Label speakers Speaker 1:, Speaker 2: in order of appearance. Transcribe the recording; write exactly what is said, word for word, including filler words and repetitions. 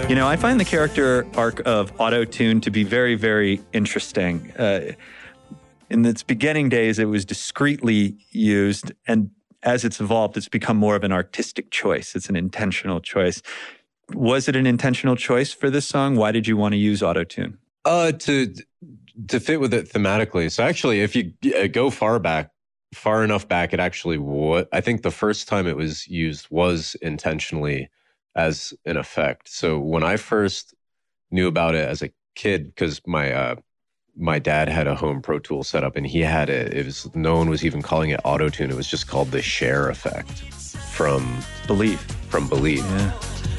Speaker 1: You know, I find the character arc of Auto-Tune to be very, very interesting. Uh, in its beginning days, it was discreetly used, and as it's evolved, it's become more of an artistic choice. It's an intentional choice. Was it an intentional choice for this song? Why did you want to use Auto-Tune?
Speaker 2: Uh, to to fit with it thematically. So actually, if you go far back, far enough back, it actually what I think the first time it was used was intentionally as an effect. So when I first knew about it as a kid, because my uh, my dad had a home Pro Tool setup, and he had it. It was no one was even calling it Auto-Tune. It was just called the Cher effect from
Speaker 1: Believe.
Speaker 2: From Believe.
Speaker 1: Yeah.